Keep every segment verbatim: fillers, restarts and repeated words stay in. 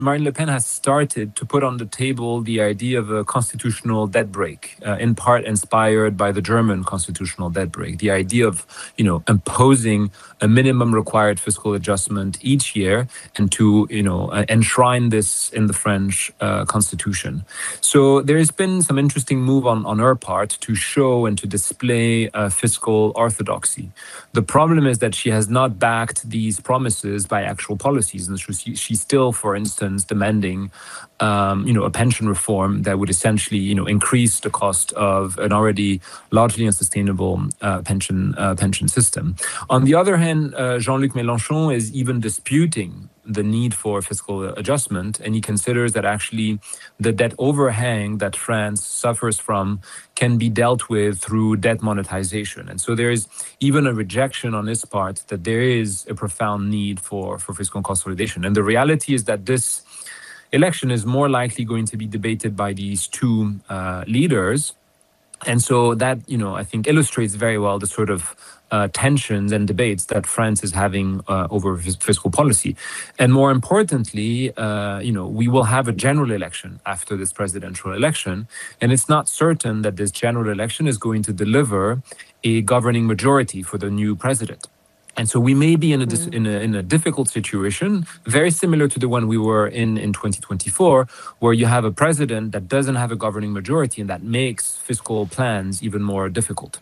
Marine Le Pen has started to put on the table the idea of a constitutional debt brake, uh, in part inspired by the German constitutional debt brake. The idea of, you know, imposing a minimum required fiscal adjustment each year and to, you know, uh, enshrine this in the French uh, constitution. So there has been some interesting move on, on her part to show and to display uh, fiscal orthodoxy. The problem is that she has not backed these promises by actual policies. And she, she's still, for instance, demanding, um, you know, a pension reform that would essentially, you know, increase the cost of an already largely unsustainable uh, pension uh, pension system. On the other hand, uh, Jean-Luc Mélenchon is even disputing the need for fiscal adjustment, and he considers that actually the debt overhang that France suffers from can be dealt with through debt monetization. And so there is even a rejection on his part that there is a profound need for, for fiscal consolidation. And the reality is that this election is more likely going to be debated by these two uh, leaders. And so that, you know, I think illustrates very well the sort of uh, tensions and debates that France is having uh, over fiscal policy. And more importantly, uh, you know, we will have a general election after this presidential election. And it's not certain that this general election is going to deliver a governing majority for the new president. And so we may be in a, mm. in a in a difficult situation, very similar to the one we were in in twenty twenty-four, where you have a president that doesn't have a governing majority, and that makes fiscal plans even more difficult.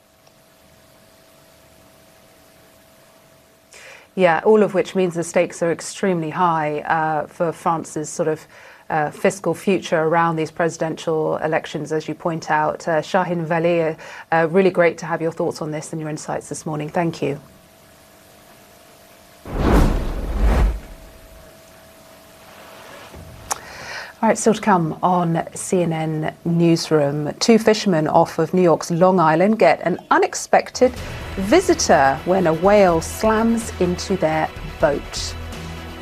Yeah, all of which means the stakes are extremely high uh, for France's sort of Uh, fiscal future around these presidential elections, as you point out. Uh, Shahin Vali, uh, uh, really great to have your thoughts on this and your insights this morning. Thank you. All right, still to come on C N N Newsroom. Two fishermen off of New York's Long Island get an unexpected visitor when a whale slams into their boat.